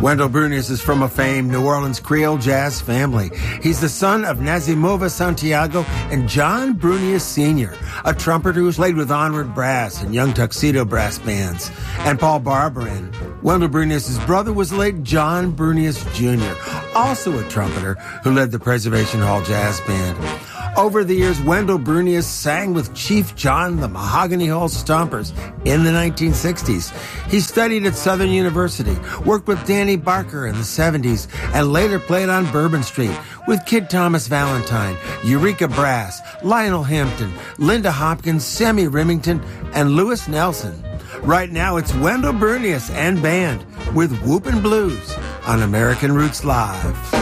Wendell Brunious is from a famed New Orleans Creole jazz family. He's the son of Nazimova Santiago and John Brunious Sr., a trumpeter who's played with Onward Brass and Young Tuxedo Brass Bands, and Paul Barberin. Wendell Brunious' brother was the late John Brunious Jr., also a trumpeter who led the Preservation Hall Jazz Band. Over the years, Wendell Brunious sang with Chief John the Mahogany Hall Stompers in the 1960s. He studied at Southern University, worked with Danny Barker in the 70s, and later played on Bourbon Street with Kid Thomas Valentine, Eureka Brass, Lionel Hampton, Linda Hopkins, Sammy Remington, and Louis Nelson. Right now, it's Wendell Brunious and band with Whoopin' Blues on American Roots Live.